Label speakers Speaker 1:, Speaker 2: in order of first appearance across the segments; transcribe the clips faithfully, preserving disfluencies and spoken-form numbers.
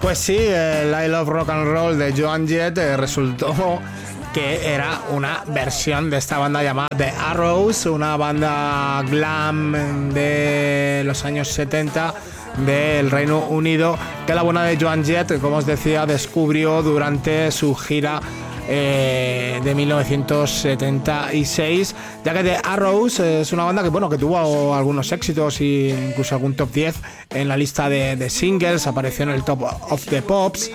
Speaker 1: Pues sí, el I Love Rock and Roll de Joan Jett eh, resultó que era una versión de esta banda llamada The Arrows, una banda glam de los años setenta del Reino Unido, que la buena de Joan Jett, como os decía, descubrió durante su gira Eh, de mil novecientos setenta y seis, ya que The Arrows es una banda que, bueno, que tuvo algunos éxitos e incluso algún top diez en la lista de, de singles, apareció en el Top of the Pops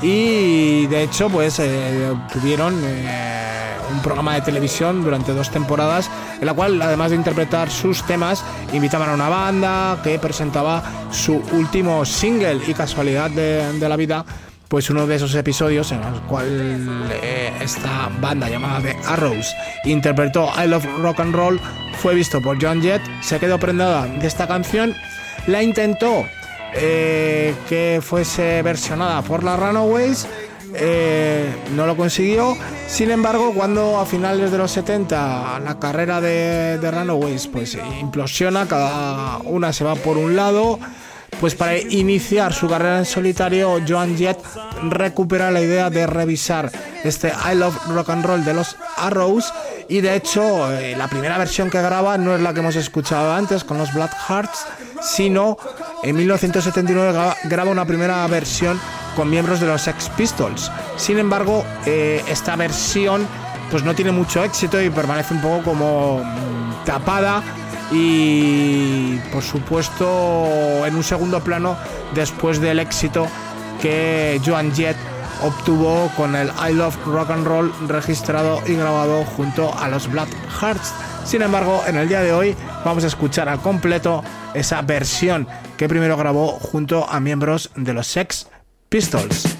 Speaker 1: y de hecho pues eh, tuvieron eh, un programa de televisión durante dos temporadas en la cual, además de interpretar sus temas, invitaban a una banda que presentaba su último single, y casualidad de, de la vida, pues uno de esos episodios en el cual eh, esta banda llamada The Arrows interpretó I Love Rock and Roll fue visto por Joan Jett, se quedó prendada de esta canción, la intentó eh, que fuese versionada por las Runaways, eh, no lo consiguió. Sin embargo, cuando a finales de los setenta la carrera de, de Runaways pues implosiona, cada una se va por un lado, pues para iniciar su carrera en solitario, Joan Jett recupera la idea de revisar este I Love Rock and Roll de los Arrows, y de hecho eh, la primera versión que graba no es la que hemos escuchado antes con los Black Hearts, sino en mil novecientos setenta y nueve graba, graba una primera versión con miembros de los Sex Pistols. Sin embargo, eh, esta versión pues no tiene mucho éxito y permanece un poco como mmm, tapada, y por supuesto en un segundo plano después del éxito que Joan Jett obtuvo con el I Love Rock and Roll registrado y grabado junto a los Black Hearts. Sin embargo, en el día de hoy vamos a escuchar al completo esa versión que primero grabó junto a miembros de los Sex Pistols.